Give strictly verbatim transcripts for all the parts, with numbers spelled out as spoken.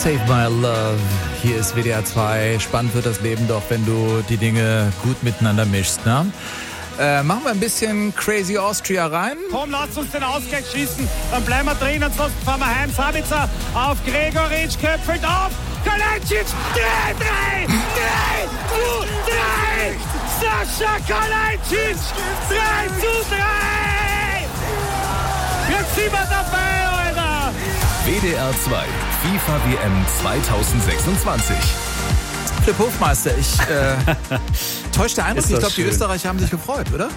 Save My Love. Hier ist W D R zwei. Spannend wird das Leben doch, wenn du die Dinge gut miteinander mischst, ne? Äh, machen wir ein bisschen Crazy Austria rein. Komm, lass uns den Ausgleich schießen. Dann bleiben wir drin, ansonsten fahren wir heim. Sabitzer auf Gregoritsch, köpfelt auf. Kalajdzic, drei, drei, drei, zu drei. Sascha Kalajdzic, drei zu drei. Jetzt sind wir dabei, Alter. W D R zwei, FIFA W M zwanzig sechsundzwanzig. Philipp Hofmeister, ich äh, täusche der Eindruck. Ich glaube, die Österreicher haben sich gefreut, oder?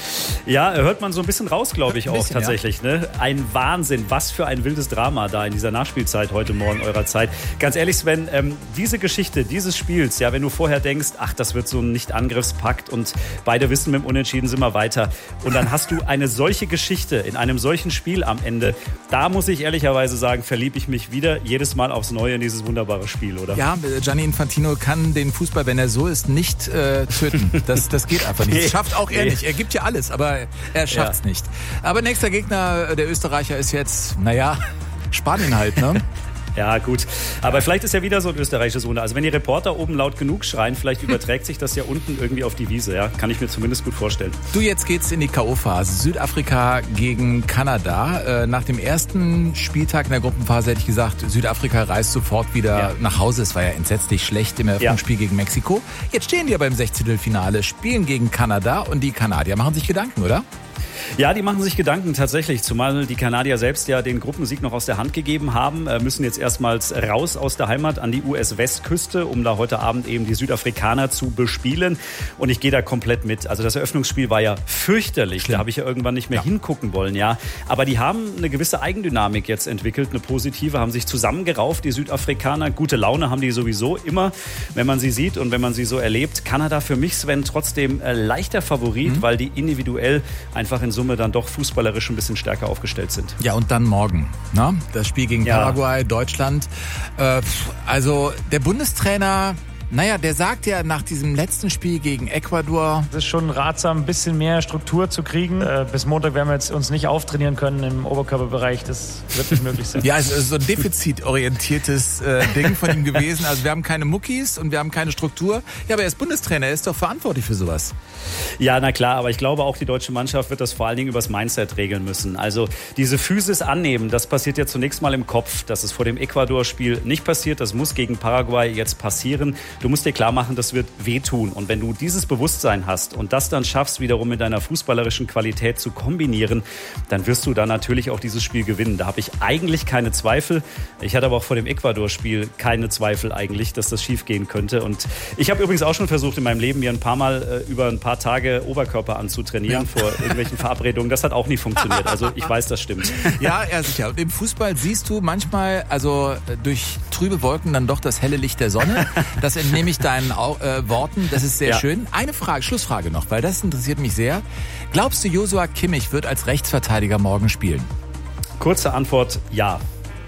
Ja, hört man so ein bisschen raus, glaube ich, auch bisschen, tatsächlich. Ja. Ne? Ein Wahnsinn, was für ein wildes Drama da in dieser Nachspielzeit heute Morgen eurer Zeit. Ganz ehrlich, Sven, ähm, diese Geschichte dieses Spiels, ja, wenn du vorher denkst, ach, das wird so ein Nicht-Angriffspakt und beide wissen, mit dem Unentschieden sind wir weiter. Und dann hast du eine solche Geschichte in einem solchen Spiel am Ende. Da muss ich ehrlicherweise sagen, verliebe ich mich wieder jedes Mal aufs Neue in dieses wunderbare Spiel, oder? Ja, Gianni Infantino kann den Fußball, wenn er so ist, nicht äh, töten. Das, das geht einfach nicht. Das schafft auch er Nee. nicht. Er gibt ja alles, aber er schafft's ja. nicht. Aber nächster Gegner der Österreicher ist jetzt, naja, Spanien halt, ne? Ja, gut. Aber vielleicht ist ja wieder so ein österreichisches Wunder. Also wenn die Reporter oben laut genug schreien, vielleicht überträgt sich das ja unten irgendwie auf die Wiese. Ja, kann ich mir zumindest gut vorstellen. Du, jetzt geht's in die K O-Phase. Südafrika gegen Kanada. Äh, nach dem ersten Spieltag in der Gruppenphase hätte ich gesagt, Südafrika reist sofort wieder Ja. nach Hause. Es war ja entsetzlich schlecht im Eröffnungsspiel ja. gegen Mexiko. Jetzt stehen die aber im Sechzehntelfinale, spielen gegen Kanada und die Kanadier machen sich Gedanken, oder? Ja, die machen sich Gedanken tatsächlich, zumal die Kanadier selbst ja den Gruppensieg noch aus der Hand gegeben haben, äh, müssen jetzt erstmals raus aus der Heimat an die U S-Westküste, um da heute Abend eben die Südafrikaner zu bespielen. Und ich gehe da komplett mit. Also das Eröffnungsspiel war ja fürchterlich. Schlimm. Da habe ich ja irgendwann nicht mehr ja. hingucken wollen, ja. Aber die haben eine gewisse Eigendynamik jetzt entwickelt, eine positive, haben sich zusammengerauft, die Südafrikaner. Gute Laune haben die sowieso immer, wenn man sie sieht und wenn man sie so erlebt. Kanada für mich, Sven, trotzdem äh, leichter Favorit, mhm. weil die individuell einfach in Summe dann doch fußballerisch ein bisschen stärker aufgestellt sind. Ja, und dann morgen, ne? Das Spiel gegen Ja. Paraguay, Deutschland. Äh, also der Bundestrainer, naja, der sagt ja nach diesem letzten Spiel gegen Ecuador... Es ist schon ratsam, ein bisschen mehr Struktur zu kriegen. Äh, bis Montag werden wir jetzt uns nicht auftrainieren können im Oberkörperbereich. Das wird nicht möglich sein. Ja, es ist so ein defizitorientiertes äh, Ding von ihm gewesen. Also wir haben keine Muckis und wir haben keine Struktur. Ja, aber er ist Bundestrainer, er ist doch verantwortlich für sowas. Ja, na klar, aber ich glaube auch, die deutsche Mannschaft wird das vor allen Dingen übers Mindset regeln müssen. Also diese Physis annehmen, das passiert ja zunächst mal im Kopf. Das ist vor dem Ecuador-Spiel nicht passiert. Das muss gegen Paraguay jetzt passieren. Du musst dir klar machen, das wird wehtun. Und wenn du dieses Bewusstsein hast und das dann schaffst, wiederum mit deiner fußballerischen Qualität zu kombinieren, dann wirst du dann natürlich auch dieses Spiel gewinnen. Da habe ich eigentlich keine Zweifel. Ich hatte aber auch vor dem Ecuador-Spiel keine Zweifel eigentlich, dass das schief gehen könnte. Und ich habe übrigens auch schon versucht, in meinem Leben mir ein paar Mal äh, über ein paar Tage Oberkörper anzutrainieren ja. vor irgendwelchen Verabredungen. Das hat auch nie funktioniert. Also ich weiß, das stimmt. Ja, ja, sicher. Und im Fußball siehst du manchmal, also durch trübe Wolken dann doch das helle Licht der Sonne. Das entnehme ich deinen äh, Worten. Das ist sehr ja. schön. Eine Frage, Schlussfrage noch, weil das interessiert mich sehr. Glaubst du, Joshua Kimmich wird als Rechtsverteidiger morgen spielen? Kurze Antwort, ja.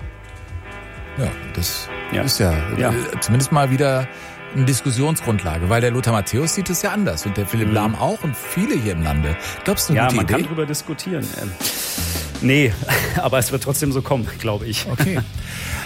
Ja, das ja. ist ja, ja zumindest mal wieder eine Diskussionsgrundlage, weil der Lothar Matthäus sieht es ja anders und der Philipp mhm. Lahm auch und viele hier im Lande. Glaubst du, eine ja, gute man Idee? kann drüber diskutieren. Ähm, nee, aber es wird trotzdem so kommen, glaube ich. Okay.